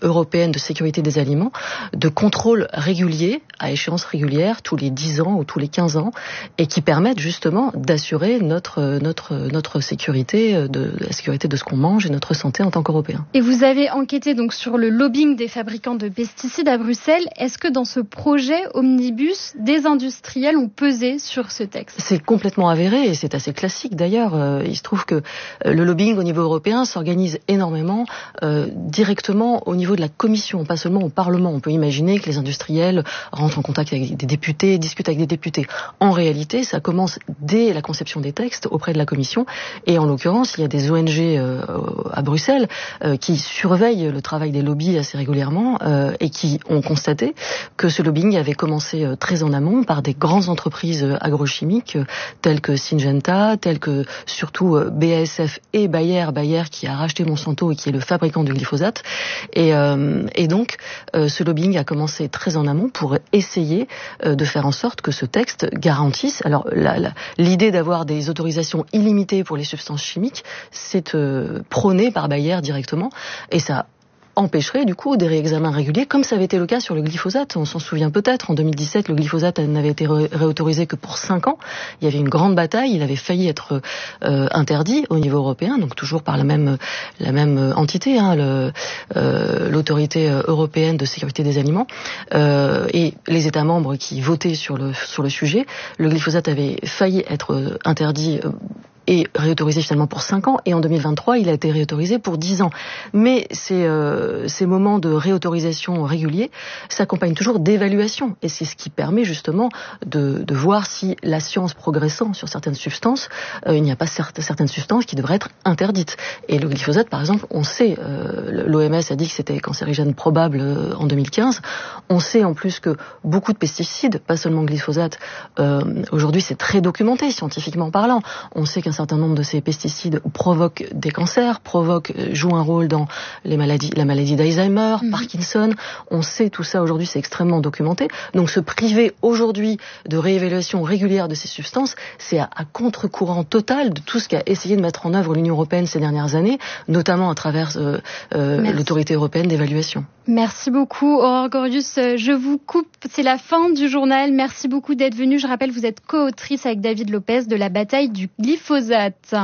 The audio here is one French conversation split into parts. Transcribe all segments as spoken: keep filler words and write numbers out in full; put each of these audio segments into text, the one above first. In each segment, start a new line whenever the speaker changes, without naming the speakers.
européenne de sécurité des aliments, de contrôle régulier, à échéance régulière, tous les dix ans ou tous les quinze ans, et qui permettent justement d'assurer notre, notre, notre sécurité, de, la sécurité de ce qu'on mange et notre santé en tant qu'Européens.
Et vous avez enquêté donc sur le lobbying des fabricants de pesticides à Bruxelles. Est-ce que dans ce projet Omnibus, des industriels ont pesé sur ce texte?
C'est complètement avéré et c'est assez classique d'ailleurs. Il se trouve que le lobbying au niveau européen s'organise énormément euh, directement au niveau de la Commission, pas seulement au Parlement. On peut imaginer que les industriels rentrent en contact avec des députés, discutent avec des députés. En réalité, ça commence dès la conception des textes auprès de la Commission et en l'occurrence, il y a des O N G euh, à Bruxelles euh, qui surveillent le travail des lobbies assez régulièrement euh, et qui ont constaté que ce lobbying avait commencé euh, très en amont par des grandes entreprises euh, agrochimiques euh, telles que Syngenta, telles que surtout euh, B A S F et Bayer, Bayer qui a racheté Monsanto et qui est le fabricant du glyphosate. Et, euh, et donc, euh, ce lobbying a commencé très en amont pour essayer euh, de faire en sorte que ce texte garantisse. Alors, la, la, l'idée d'avoir des autorisations illimitées pour les substances chimiques, c'est euh, prôné par Bayer directement, et ça empêcherait du coup des réexamens réguliers, comme ça avait été le cas sur le glyphosate. On s'en souvient peut-être, en deux mille dix-sept, le glyphosate n'avait été ré- réautorisé que pour cinq ans. Il y avait une grande bataille, il avait failli être euh, interdit au niveau européen, donc toujours par la même, la même entité, hein, le, euh, l'autorité européenne de sécurité des aliments, euh, et les États membres qui votaient sur le, sur le sujet. Le glyphosate avait failli être interdit euh, et réautorisé finalement pour cinq ans, et en deux mille vingt-trois, il a été réautorisé pour dix ans. Mais ces, euh, ces moments de réautorisation réguliers s'accompagnent toujours d'évaluation, et c'est ce qui permet justement de, de voir si la science progressant sur certaines substances, euh, il n'y a pas certes, certaines substances qui devraient être interdites. Et le glyphosate, par exemple, on sait, euh, l'O M S a dit que c'était cancérigène probable euh, en deux mille quinze, on sait en plus que beaucoup de pesticides, pas seulement le glyphosate, euh, aujourd'hui c'est très documenté scientifiquement parlant, on sait qu'un certain nombre de ces pesticides provoquent des cancers, provoquent, jouent un rôle dans les maladies, la maladie d'Alzheimer, mmh. Parkinson. On sait tout ça aujourd'hui, c'est extrêmement documenté. Donc se priver aujourd'hui de réévaluation régulière de ces substances, c'est à, à contre-courant total de tout ce qu'a essayé de mettre en œuvre l'Union européenne ces dernières années, notamment à travers euh, euh, l'autorité européenne d'évaluation.
Merci beaucoup, Aurore Gorius. Je vous coupe, c'est la fin du journal. Merci beaucoup d'être venu. Je rappelle, vous êtes co-autrice avec David Lopez de la bataille du glyphosate.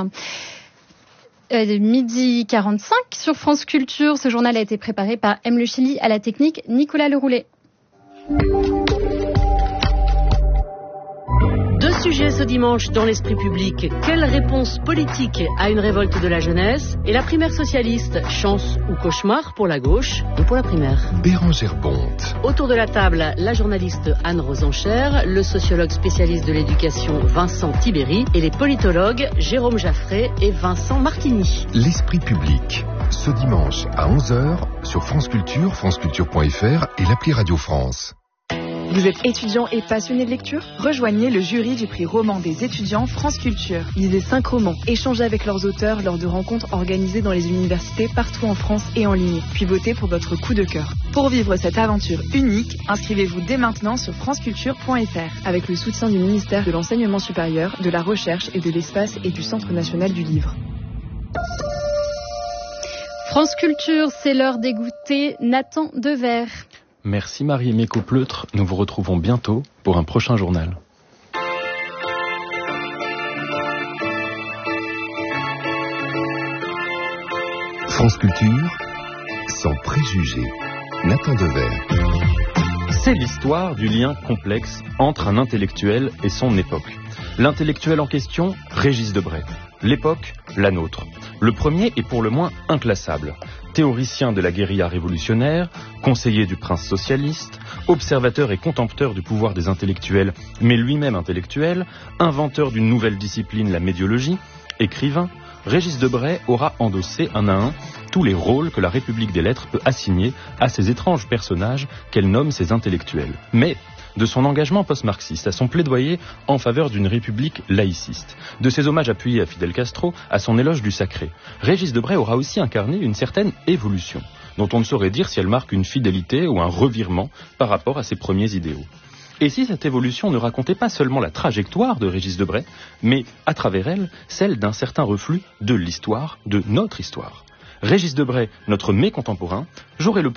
Euh, midi quarante-cinq sur France Culture. Ce journal a été préparé par M. Le Chili, à la technique, Nicolas Leroulet.
Deux sujets ce dimanche dans l'esprit public. Quelle réponse politique à une révolte de la jeunesse? Et la primaire socialiste, chance ou cauchemar pour la gauche et pour la primaire?
Bérangère Bonte.
Autour de la table, la journaliste Anne Rosencher, le sociologue spécialiste de l'éducation Vincent Tibéry et les politologues Jérôme Jaffray et Vincent Martini.
L'esprit public, ce dimanche à onze heures sur France Culture, franceculture point f r et l'appli Radio France.
Vous êtes étudiant et passionné de lecture? Rejoignez le jury du prix roman des étudiants France Culture. Lisez cinq romans, échangez avec leurs auteurs lors de rencontres organisées dans les universités partout en France et en ligne, puis votez pour votre coup de cœur. Pour vivre cette aventure unique, inscrivez-vous dès maintenant sur franceculture point f r avec le soutien du ministère de l'Enseignement supérieur, de la Recherche et de l'Espace et du Centre national du livre.
France Culture, c'est l'heure d'écouter Nathan Dever.
Merci Marie-Aimée Caupleutre, nous vous retrouvons bientôt pour un prochain journal.
France Culture, sans préjugés, Nathan Dever.
C'est l'histoire du lien complexe entre un intellectuel et son époque. L'intellectuel en question, Régis Debray. L'époque, la nôtre. Le premier est pour le moins inclassable. Théoricien de la guérilla révolutionnaire, conseiller du prince socialiste, observateur et contempteur du pouvoir des intellectuels, mais lui-même intellectuel, inventeur d'une nouvelle discipline, la médiologie, écrivain, Régis Debray aura endossé un à un tous les rôles que la République des lettres peut assigner à ces étranges personnages qu'elle nomme ses intellectuels. Mais de son engagement post-marxiste à son plaidoyer en faveur d'une république laïciste, de ses hommages appuyés à Fidel Castro, à son éloge du sacré, Régis Debray aura aussi incarné une certaine évolution, dont on ne saurait dire si elle marque une fidélité ou un revirement par rapport à ses premiers idéaux. Et si cette évolution ne racontait pas seulement la trajectoire de Régis Debray, mais, à travers elle, celle d'un certain reflux de l'histoire, de notre histoire. Régis Debray, notre mécontemporain, j'aurais le